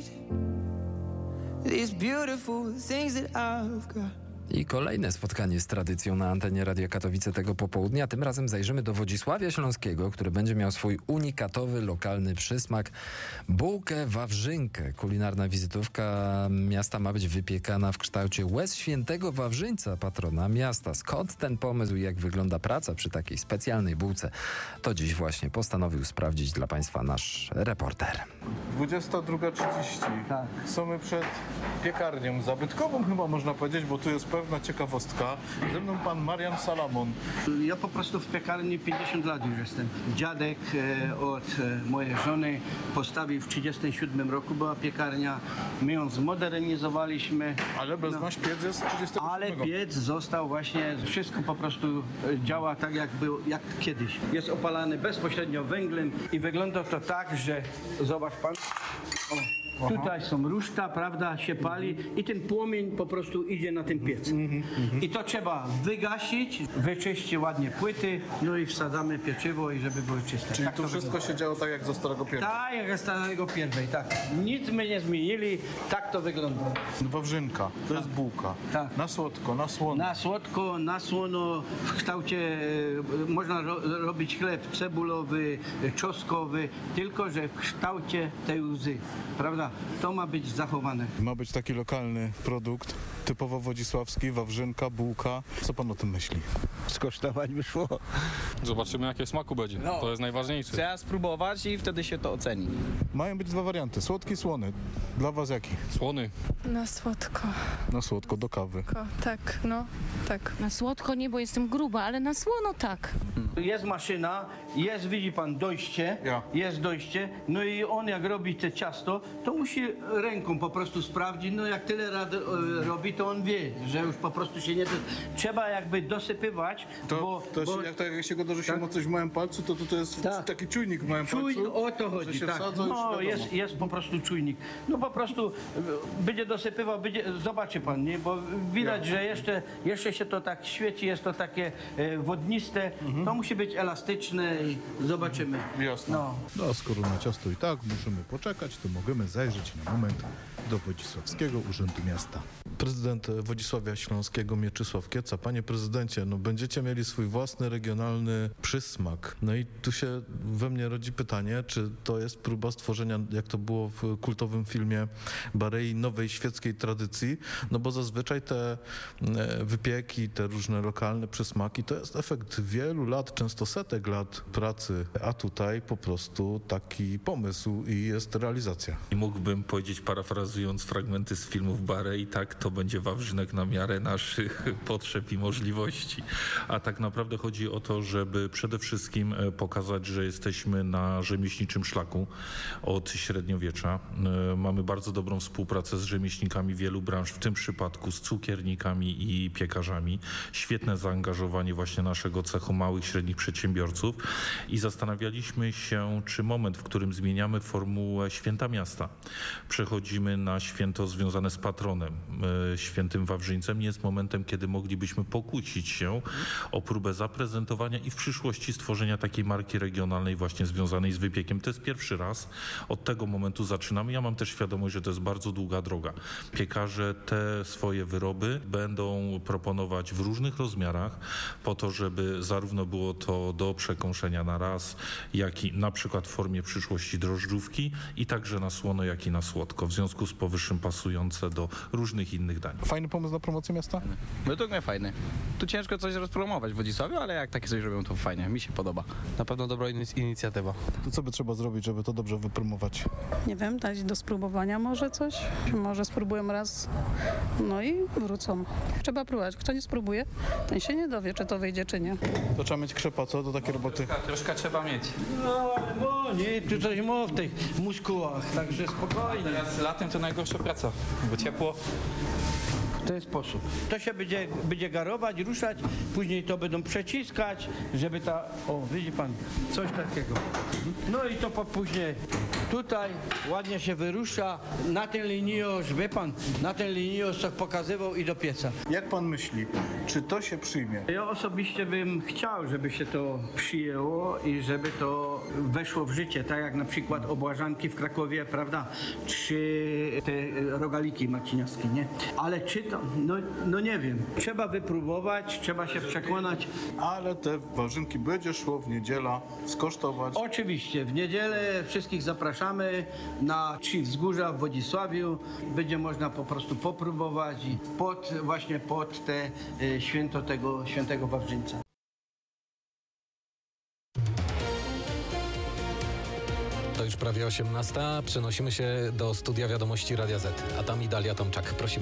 these beautiful things that I've got. I kolejne spotkanie z tradycją na antenie Radia Katowice tego popołudnia. Tym razem zajrzymy do Wodzisławia Śląskiego, który będzie miał swój unikatowy, lokalny przysmak. Bułkę Wawrzynkę. Kulinarna wizytówka miasta ma być wypiekana w kształcie łez świętego Wawrzyńca, patrona miasta. Skąd ten pomysł i jak wygląda praca przy takiej specjalnej bułce? To dziś właśnie postanowił sprawdzić dla Państwa nasz reporter. 22:30. Tak. Są przed piekarnią zabytkową chyba można powiedzieć, bo tu jest pewna ciekawostka. Ze mną pan Marian Salamon. Ja po prostu w piekarni 50 lat już jestem. Dziadek od mojej żony postawił w 1937 roku, była piekarnia. My ją zmodernizowaliśmy. Ale bez nasz piec jest 30. Ale piec został właśnie, wszystko po prostu działa tak jak kiedyś. Jest opalany bezpośrednio węglem i wygląda to tak, że zobacz pan. O, tutaj są ruszta, prawda, się pali i ten płomień po prostu idzie na ten piec. I to trzeba wygasić, wyczyścić ładnie płyty, no i wsadzamy pieczywo i żeby były czyste. Czyli tak tu to wszystko wygląda. się działo tak jak ze starego pierwa. Tak, jak starego pierwej, tak. Nic my nie zmienili, tak to wygląda. Wawrzynka, to jest bułka. Tak. Na słodko, na słono. Na słodko, na słono, w kształcie można robić chleb cebulowy, czosnkowy, tylko że w kształcie tej łzy, prawda? To ma być zachowane. Ma być taki lokalny produkt, typowo wodzisławski, wawrzynka, bułka. Co pan o tym myśli? Skosztować by szło. Zobaczymy, jakie smaku będzie. No. To jest najważniejsze. Trzeba spróbować i wtedy się to oceni. Mają być dwa warianty, słodki, słony. Dla was jaki? Słony. Na słodko. Na słodko, do kawy. Tak, no, tak. Na słodko nie, bo jestem gruba, ale na słono tak. Jest maszyna, jest, widzi pan, dojście, Ja. jest dojście, no i on jak robi te ciasto, to musi ręką po prostu sprawdzić, no jak tyle robi, to on wie, że już po prostu się nie... Trzeba jakby dosypywać, bo Jak się go dorzuciło tak? coś w małym palcu, to jest Tak. taki czujnik w małym palcu. O to że chodzi, się tak. wsadza, już No, wiadomo. jest po prostu czujnik. No po prostu będzie dosypywał, zobaczy pan, nie? Bo widać, że jeszcze się to tak świeci, jest to takie wodniste, to musi być elastyczne i zobaczymy. Jasne. No. No a skoro na ciasto i tak musimy poczekać, to możemy zajrzeć na moment do Wodzisławskiego Urzędu Miasta. Prezydent Wodzisławia Śląskiego Mieczysław Kieca. Panie prezydencie, no będziecie mieli swój własny regionalny przysmak. No i tu się we mnie rodzi pytanie, czy to jest próba stworzenia, jak to było w kultowym filmie Barei, nowej świeckiej tradycji? No bo zazwyczaj te wypieki, te różne lokalne przysmaki to jest efekt wielu lat, często setek lat pracy, a tutaj po prostu taki pomysł i jest realizacja. I mógłbym powiedzieć, parafrazując fragmenty z filmów Barei, tak, to będzie wawrzynek na miarę naszych potrzeb i możliwości. A tak naprawdę chodzi o to, żeby przede wszystkim pokazać, że jesteśmy na rzemieślniczym szlaku od średniowiecza. Mamy bardzo dobrą współpracę z rzemieślnikami wielu branż, w tym przypadku z cukiernikami i piekarzami. Świetne zaangażowanie właśnie naszego cechu małych, średnich przedsiębiorców i zastanawialiśmy się, czy moment, w którym zmieniamy formułę Święta Miasta, przechodzimy na święto związane z patronem, świętym Wawrzyńcem, nie jest momentem, kiedy moglibyśmy pokłócić się o próbę zaprezentowania i w przyszłości stworzenia takiej marki regionalnej właśnie związanej z wypiekiem. To jest pierwszy raz. Od tego momentu zaczynamy. Ja mam też świadomość, że to jest bardzo długa droga. Piekarze te swoje wyroby będą proponować w różnych rozmiarach po to, żeby zarówno było to do przekąszenia na raz, jak i na przykład w formie przyszłości drożdżówki i także na słono, jak i na słodko. W związku z powyższym pasujące do różnych innych dań. Fajny pomysł na promocję miasta? Według mnie fajny. Tu ciężko coś rozpromować w Wodzisławiu, ale jak takie coś robią, to fajnie. Mi się podoba. Na pewno dobra inicjatywa. To co by trzeba zrobić, żeby to dobrze wypromować? Nie wiem, dać do spróbowania może coś. Może spróbują raz, no i wrócą. Trzeba próbować. Kto nie spróbuje, ten się nie dowie, czy to wyjdzie, czy nie. To trzeba mieć krzepa, co? Do takiej roboty. Troszkę trzeba mieć. No, nie, tu coś ma w tych muskułach, także spokojnie. Teraz latem to najgorsza praca, bo ciepło. ten sposób. To się będzie garować, ruszać, później to będą przeciskać, żeby widzi pan, coś takiego. No i to później tutaj ładnie się wyrusza, na ten linijorz, wie pan, na ten linijorz co pokazywał i do pieca. Jak pan myśli, czy to się przyjmie? Ja osobiście bym chciał, żeby się to przyjęło i żeby to weszło w życie, tak jak na przykład obłażanki w Krakowie, prawda, czy te rogaliki marciniowskie, nie? Ale czy to, no nie wiem, trzeba wypróbować, trzeba się przekonać. Ale te warzynki będzie szło w niedzielę skosztować. Oczywiście, w niedzielę wszystkich zapraszamy na Trzy Wzgórza w Wodzisławiu. Będzie można po prostu popróbować i właśnie pod te święto tego świętego Wawrzyńca. To już prawie 18. Przenosimy się do studia Wiadomości Radia Z. A tam i Dalia Tomczak. Prosimy.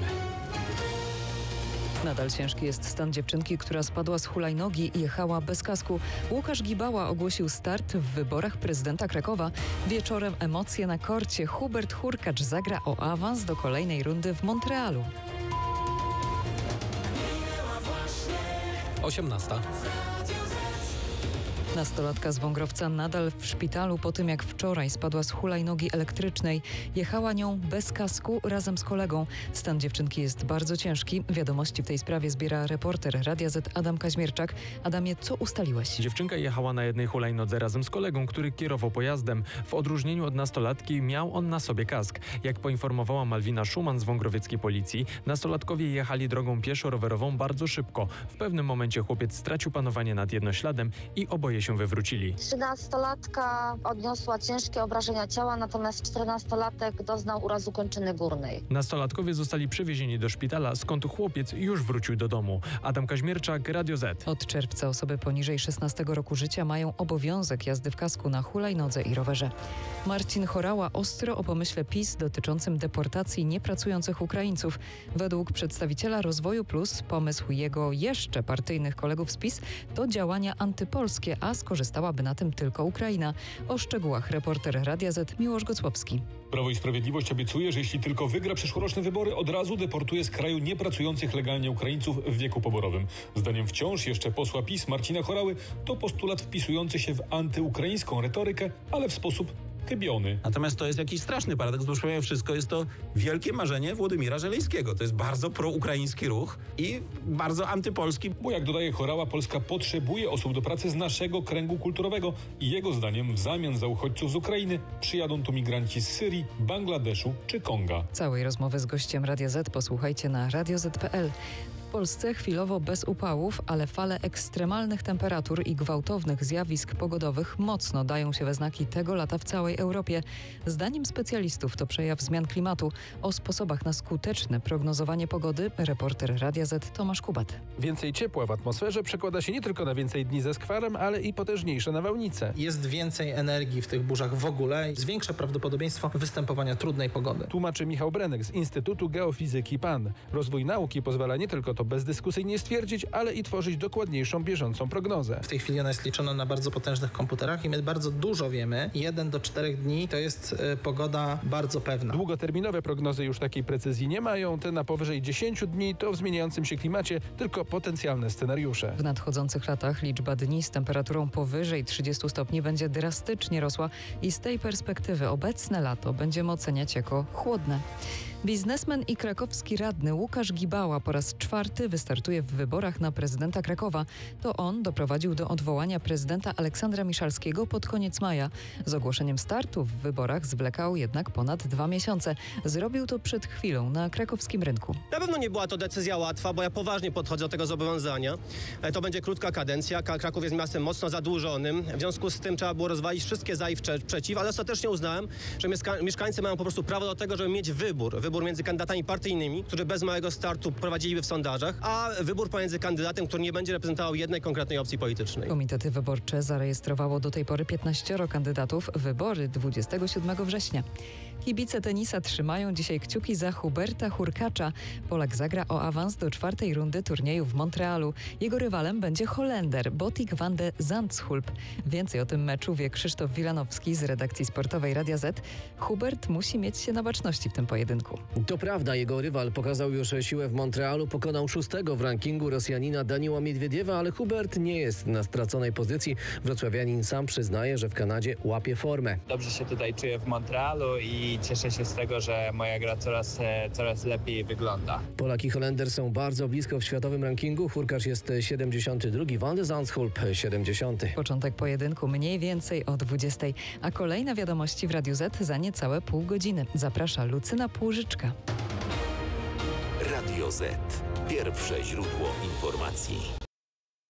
Nadal ciężki jest stan dziewczynki, która spadła z hulajnogi i jechała bez kasku. Łukasz Gibała ogłosił start w wyborach prezydenta Krakowa. Wieczorem emocje na korcie. Hubert Hurkacz zagra o awans do kolejnej rundy w Montrealu. 18. Nastolatka z Wągrowca nadal w szpitalu po tym, jak wczoraj spadła z hulajnogi elektrycznej. Jechała nią bez kasku razem z kolegą. Stan dziewczynki jest bardzo ciężki. Wiadomości w tej sprawie zbiera reporter Radia Z Adam Kaźmierczak. Adamie, co ustaliłeś? Dziewczynka jechała na jednej hulajnodze razem z kolegą, który kierował pojazdem. W odróżnieniu od nastolatki miał on na sobie kask. Jak poinformowała Malwina Szuman z wągrowieckiej policji, nastolatkowie jechali drogą pieszo-rowerową bardzo szybko. W pewnym momencie chłopiec stracił panowanie nad jednośladem i oboje się wywrócili. 13-latka odniosła ciężkie obrażenia ciała, natomiast 14-latek doznał urazu kończyny górnej. Nastolatkowie zostali przewiezieni do szpitala, skąd chłopiec już wrócił do domu. Adam Kaźmierczak, Radio Z. Od czerwca osoby poniżej 16 roku życia mają obowiązek jazdy w kasku na hulajnodze i rowerze. Marcin Horała ostro o pomyśle PiS dotyczącym deportacji niepracujących Ukraińców. Według przedstawiciela Rozwoju Plus pomysł jego jeszcze partyjnych kolegów z PiS to działania antypolskie, a skorzystałaby na tym tylko Ukraina. O szczegółach reporter Radia Z Miłosz Gocłowski. Prawo i Sprawiedliwość obiecuje, że jeśli tylko wygra przyszłoroczne wybory, od razu deportuje z kraju niepracujących legalnie Ukraińców w wieku poborowym. Zdaniem wciąż jeszcze posła PiS Marcina Horały to postulat wpisujący się w antyukraińską retorykę, ale w sposób chybiony. Natomiast to jest jakiś straszny paradoks, bo mimo wszystko jest to wielkie marzenie Włodymira Żeleńskiego. To jest bardzo proukraiński ruch i bardzo antypolski. Bo jak dodaje Horała, Polska potrzebuje osób do pracy z naszego kręgu kulturowego i jego zdaniem w zamian za uchodźców z Ukrainy przyjadą tu migranci z Syrii, Bangladeszu czy Konga. Całej rozmowy z gościem Radia Z posłuchajcie na radioz.pl. W Polsce chwilowo bez upałów, ale fale ekstremalnych temperatur i gwałtownych zjawisk pogodowych mocno dają się we znaki tego lata w całej Europie. Zdaniem specjalistów to przejaw zmian klimatu. O sposobach na skuteczne prognozowanie pogody reporter Radia Z Tomasz Kubat. Więcej ciepła w atmosferze przekłada się nie tylko na więcej dni ze skwarem, ale i potężniejsze nawałnice. Jest więcej energii w tych burzach w ogóle i zwiększa prawdopodobieństwo występowania trudnej pogody. Tłumaczy Michał Brenek z Instytutu Geofizyki PAN. Rozwój nauki pozwala nie tylko to bezdyskusyjnie stwierdzić, ale i tworzyć dokładniejszą, bieżącą prognozę. W tej chwili ona jest liczona na bardzo potężnych komputerach i my bardzo dużo wiemy. 1 do 4 dni to jest pogoda bardzo pewna. Długoterminowe prognozy już takiej precyzji nie mają. Te na powyżej 10 dni to w zmieniającym się klimacie tylko potencjalne scenariusze. W nadchodzących latach liczba dni z temperaturą powyżej 30 stopni będzie drastycznie rosła i z tej perspektywy obecne lato będziemy oceniać jako chłodne. Biznesmen i krakowski radny Łukasz Gibała po raz 4 wystartuje w wyborach na prezydenta Krakowa. To on doprowadził do odwołania prezydenta Aleksandra Miszalskiego pod koniec maja. Z ogłoszeniem startu w wyborach zwlekał jednak ponad 2 miesiące. Zrobił to przed chwilą na krakowskim rynku. Na pewno nie była to decyzja łatwa, bo ja poważnie podchodzę do tego zobowiązania. To będzie krótka kadencja. Kraków jest miastem mocno zadłużonym. W związku z tym trzeba było rozwalić wszystkie za i przeciw, ale ostatecznie uznałem, że mieszkańcy mają po prostu prawo do tego, żeby mieć wybór między kandydatami partyjnymi, którzy bez małego startu prowadziliby w sondażach, a wybór pomiędzy kandydatem, który nie będzie reprezentował jednej konkretnej opcji politycznej. Komitety wyborcze zarejestrowało do tej pory 15 kandydatów. Wybory 27 września. Kibice tenisa trzymają dzisiaj kciuki za Huberta Hurkacza. Polak zagra o awans do 4. rundy turnieju w Montrealu. Jego rywalem będzie Holender Botik van de Zandschulp. Więcej o tym meczu wie Krzysztof Wilanowski z redakcji sportowej Radia Z. Hubert musi mieć się na baczności w tym pojedynku. To prawda, jego rywal pokazał już siłę w Montrealu, pokonał 6. w rankingu Rosjanina Daniła Miedwiediewa, ale Hubert nie jest na straconej pozycji. Wrocławianin sam przyznaje, że w Kanadzie łapie formę. Dobrze się tutaj czuję w Montrealu i cieszę się z tego, że moja gra coraz lepiej wygląda. Polak i Holender są bardzo blisko w światowym rankingu. Hurkacz jest 72, van de Zandschulp 70. Początek pojedynku mniej więcej o 20, a kolejne wiadomości w Radiu Z za niecałe pół godziny. Zaprasza Lucyna Płużyczka. Radio Z. Pierwsze źródło informacji.